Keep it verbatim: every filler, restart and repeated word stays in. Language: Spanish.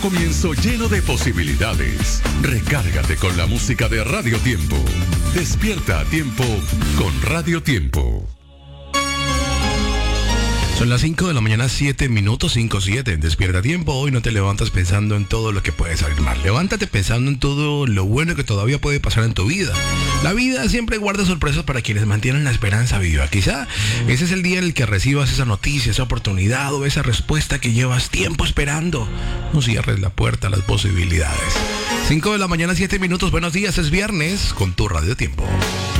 Comienzo lleno de posibilidades. Recárgate con la música de Radio Tiempo. Despierta a tiempo con Radio Tiempo. Son las cinco de la mañana, siete minutos, cinco siete. Despierta a tiempo. Hoy no te levantas pensando en todo lo que puede salir mal. Levántate pensando en todo lo bueno que todavía puede pasar en tu vida. La vida siempre guarda sorpresas para quienes mantienen la esperanza viva. Quizá ese es el día en el que recibas esa noticia, esa oportunidad o esa respuesta que llevas tiempo esperando. No cierres la puerta a las posibilidades. cinco de la mañana, siete minutos. Buenos días, es viernes con tu Radio Tiempo.